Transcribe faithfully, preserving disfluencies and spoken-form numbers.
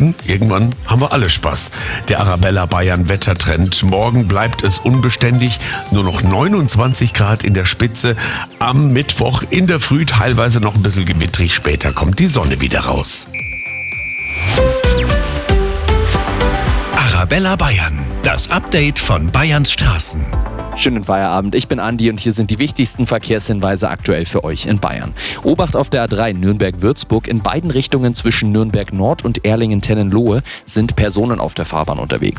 merken, irgendwann haben wir alle Spaß. Der Arabella Bayern Wettertrend. Morgen bleibt es unbeständig, nur noch neunundzwanzig Grad in der Spitze. Am Mittwoch in der Früh teilweise noch ein bisschen gewittrig, später kommt die Sonne wieder raus. Arabella Bayern, das Update von Bayerns Straßen. Schönen Feierabend, ich bin Andi und hier sind die wichtigsten Verkehrshinweise aktuell für euch in Bayern. Obacht auf der A drei Nürnberg-Würzburg. In beiden Richtungen zwischen Nürnberg Nord und Erlingen-Tennenlohe sind Personen auf der Fahrbahn unterwegs.